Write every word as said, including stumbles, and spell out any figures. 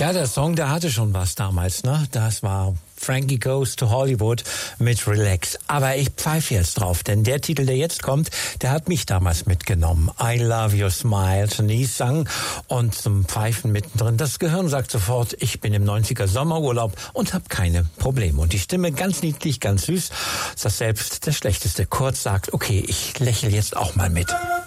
Ja, der Song, der hatte schon was damals, ne? Das war Frankie Goes to Hollywood mit Relax. Aber ich pfeife jetzt drauf, denn der Titel, der jetzt kommt, der hat mich damals mitgenommen. I Love Your Smile, Denise sang und zum Pfeifen mittendrin. Das Gehirn sagt sofort, ich bin im neunziger Sommerurlaub und habe keine Probleme. Und die Stimme ganz niedlich, ganz süß, dass selbst der schlechteste Kurz sagt, okay, ich lächle jetzt auch mal mit.